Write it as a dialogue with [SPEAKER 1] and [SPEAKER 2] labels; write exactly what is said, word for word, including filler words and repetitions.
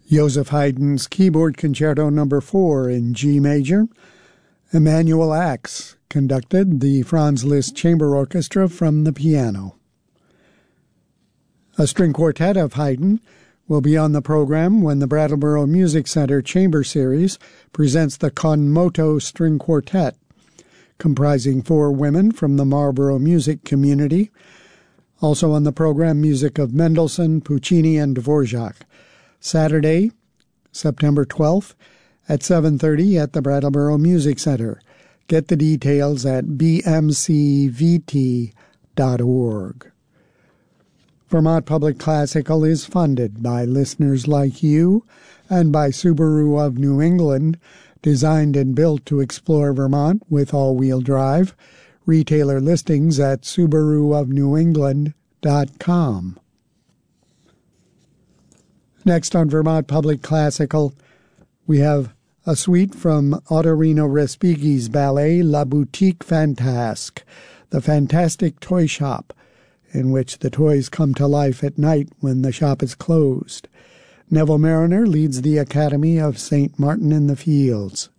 [SPEAKER 1] Joseph Haydn's Keyboard Concerto Number four in G major. Emanuel Ax conducted the Franz Liszt Chamber Orchestra from the piano. A string quartet of Haydn will be on the program when the Brattleboro Music Center Chamber Series presents the Konmoto String Quartet, comprising four women from the Marlboro music community. Also on the program, music of Mendelssohn, Puccini, and Dvorak. Saturday, September twelfth, at seven thirty at the Brattleboro Music Center. Get the details at b m c v t dot org. Vermont Public Classical is funded by listeners like you and by Subaru of New England, designed and built to explore Vermont with all-wheel drive. Retailer listings at subaru of new england dot com. Next on Vermont Public Classical, we have a suite from Ottorino Respighi's ballet La Boutique Fantasque, the fantastic toy shop, in which the toys come to life at night when the shop is closed. Neville Mariner leads the Academy of Saint Martin in the Fields.